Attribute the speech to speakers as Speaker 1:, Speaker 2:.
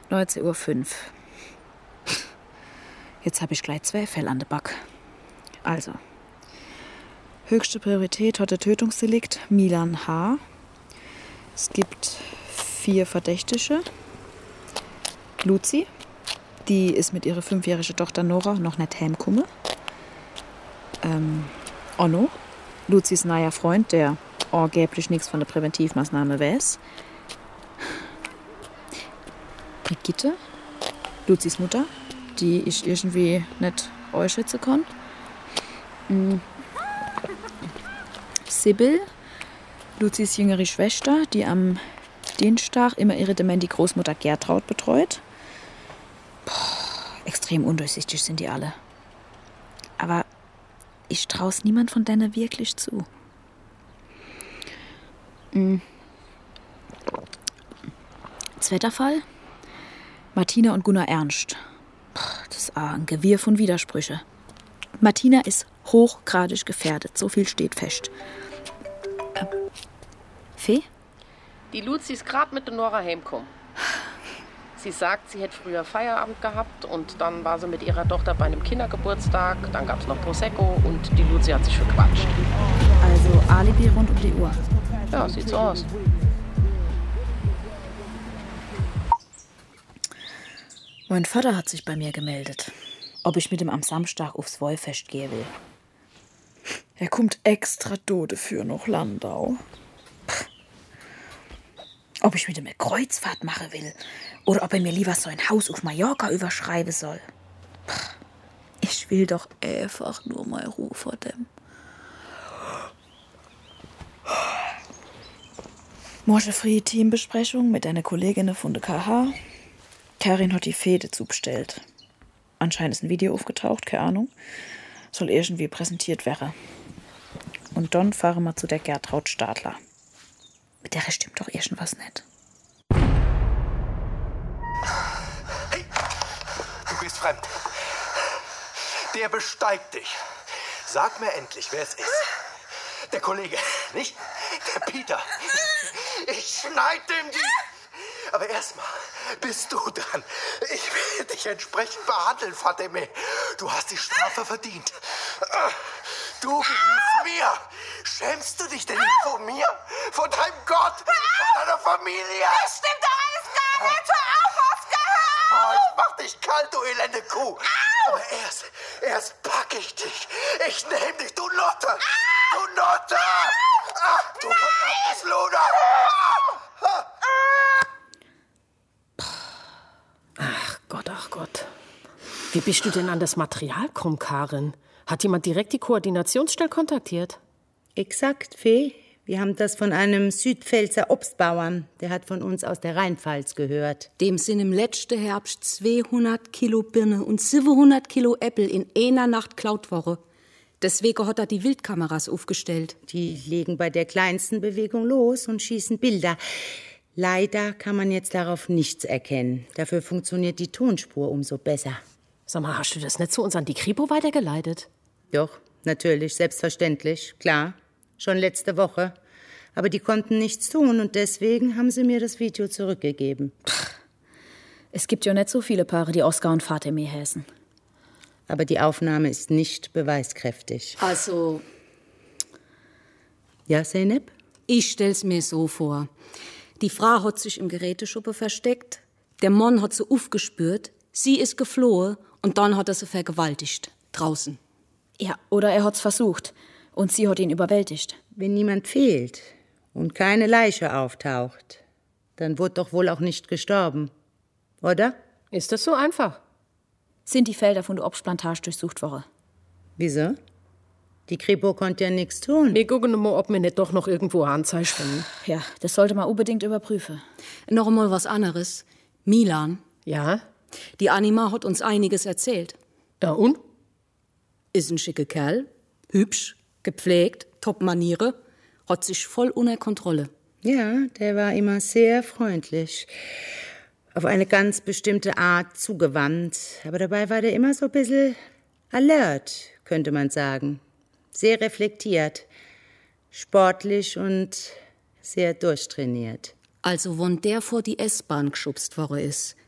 Speaker 1: 19:05 Uhr. Jetzt habe ich gleich 2 Fälle an der Back. Also, höchste Priorität hat der Tötungsdelikt Milan H. Es gibt 4 Verdächtige. Luzi, die ist mit ihrer 5-jährigen Tochter Nora noch nicht heimgekommen. Onno, Luzis neuer Freund, der angeblich nichts von der Präventivmaßnahme weiß. Brigitte, Luzis Mutter, die ich irgendwie nicht einschätzen kann. Sibyl, Luzis jüngere Schwester, die am Dienstag immer ihre demente Großmutter Gertraud betreut. Extrem undurchsichtig sind die alle. Aber ich traue es niemand von denen wirklich zu. Zweiter Fall. Martina und Gunnar Ernst. Das ist ein Gewirr von Widersprüche. Martina ist hochgradig gefährdet, so viel steht fest. Fee?
Speaker 2: Die Luzi ist gerade mit der Nora heimgekommen. Sie sagt, sie hätte früher Feierabend gehabt und dann war sie mit ihrer Tochter bei einem Kindergeburtstag. Dann gab es noch Prosecco und die Luzi hat sich verquatscht.
Speaker 1: Also Alibi rund um die Uhr.
Speaker 2: Ja, sieht so aus.
Speaker 1: Mein Vater hat sich bei mir gemeldet, ob ich mit ihm am Samstag aufs Wollfest gehen will. Er kommt extra dafür nach Landau. Ob ich mit ihm eine Kreuzfahrt machen will oder ob er mir lieber so ein Haus auf Mallorca überschreiben soll. Ich will doch einfach nur mal Ruhe vor dem. Morgen früh Teambesprechung mit einer Kollegin von der KH. Karin hat die Fee dazu bestellt. Anscheinend ist ein Video aufgetaucht, keine Ahnung. Soll irgendwie präsentiert werden. Und dann fahren wir zu der Gertraud Stadler. Mit der stimmt doch irgendwas nicht.
Speaker 3: Hey, du bist fremd. Der besteigt dich. Sag mir endlich, wer es ist. Der Kollege, nicht? Der Peter. Ich schneide ihm die... Aber erstmal bist du dran. Ich will dich entsprechend behandeln, Fatime. Du hast die Strafe verdient. Du gehörst mir. Schämst du dich denn nicht vor mir? Vor deinem Gott? Vor deiner Familie?
Speaker 4: Das stimmt doch alles gar nicht. Hör auf, Oskar, hör auf!
Speaker 3: Ich mach dich kalt, du elende Kuh. Aber erst pack ich dich. Ich nehm dich, du Nutte. Du Nutte. Ach, du verdammtes Luder.
Speaker 2: Ach Gott. Wie bist du denn an das Material gekommen, Karin? Hat jemand direkt die Koordinationsstelle kontaktiert?
Speaker 5: Exakt, Fee. Wir haben das von einem Südpfälzer Obstbauern. Der hat von uns aus der Rheinpfalz gehört.
Speaker 6: Dem sind im letzten Herbst 200 Kilo Birne und 700 Kilo Äpfel in einer Nacht klaut worden. Deswegen hat er die Wildkameras aufgestellt.
Speaker 5: Die legen bei der kleinsten Bewegung los und schießen Bilder. Leider kann man jetzt darauf nichts erkennen. Dafür funktioniert die Tonspur umso besser.
Speaker 2: Sag mal, hast du das nicht zu uns an die Kripo weitergeleitet?
Speaker 5: Doch, natürlich, selbstverständlich, klar. Schon letzte Woche. Aber die konnten nichts tun und deswegen haben sie mir das Video zurückgegeben.
Speaker 1: Es gibt ja nicht so viele Paare, die Oskar und Fatime heißen.
Speaker 5: Aber die Aufnahme ist nicht beweiskräftig.
Speaker 6: Also,
Speaker 5: Ja, Zeynep?
Speaker 6: ich stell's mir so vor. Die Frau hat sich im Geräteschuppe versteckt, der Mann hat sie aufgespürt, sie ist geflohen und dann hat er sie vergewaltigt. Draußen.
Speaker 1: Ja, oder er hat's versucht und sie hat ihn überwältigt.
Speaker 5: Wenn niemand fehlt und keine Leiche auftaucht, dann wird doch wohl auch nicht gestorben, oder?
Speaker 2: Ist das so einfach?
Speaker 1: Sind die Felder von der Obstplantage durchsucht worden?
Speaker 5: Wieso? Die Kripo konnte ja nichts tun.
Speaker 2: Wir gucken mal, ob wir nicht doch noch irgendwo Anzeichen finden.
Speaker 1: Ja, das sollte man unbedingt überprüfen.
Speaker 6: Noch einmal was anderes. Milan,
Speaker 2: Ja?
Speaker 6: die Anima hat uns einiges erzählt.
Speaker 2: Ja, und?
Speaker 6: Ist ein schicker Kerl, hübsch, gepflegt, Top-Maniere, hat sich voll unter Kontrolle.
Speaker 5: Ja, der war immer sehr freundlich. Auf eine ganz bestimmte Art zugewandt. Aber dabei war der immer so ein bisschen alert, könnte man sagen. Sehr reflektiert, sportlich und sehr durchtrainiert.
Speaker 6: Also, wenn der vor die S-Bahn geschubst worden ist,